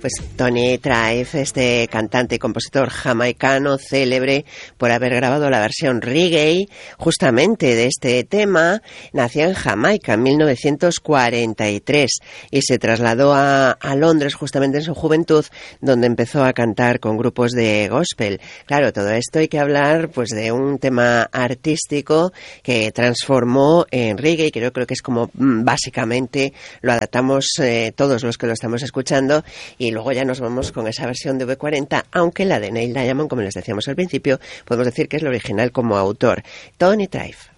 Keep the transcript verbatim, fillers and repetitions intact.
Pues Tony Tribe, este cantante y compositor jamaicano célebre por haber grabado la versión reggae justamente de este tema, nació en Jamaica en mil novecientos cuarenta y tres y se trasladó a, a Londres justamente en su juventud, donde empezó a cantar con grupos de gospel. Claro, todo esto hay que hablar pues de un tema artístico que transformó en reggae, que yo creo que es como básicamente lo adaptamos eh, todos los que lo estamos escuchando, y luego ya nos vamos con esa versión de V cuarenta, aunque la de Neil Diamond, como les decíamos al principio, podemos decir que es la original como autor. Tony Tribe.